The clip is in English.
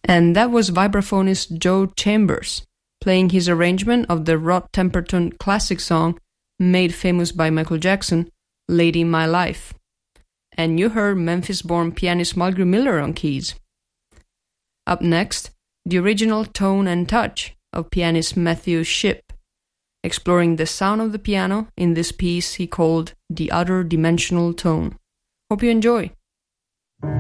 And that was vibraphonist Joe Chambers, playing his arrangement of the Rod Temperton classic song, made famous by Michael Jackson, Lady My Life. And you heard Memphis-born pianist Mulgrew Miller on keys. Up next, the original tone and touch of pianist Matthew Shipp, exploring the sound of the piano in this piece he called The Other Dimensional Tone. Hope you enjoy.